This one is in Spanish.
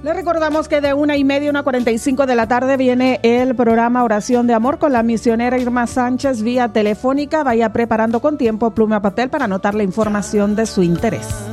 Le recordamos que de 1:30 a 1:45 de la tarde viene el programa Oración de Amor con la misionera Irma Sánchez vía telefónica. Vaya preparando con tiempo pluma y papel para anotar la información de su interés.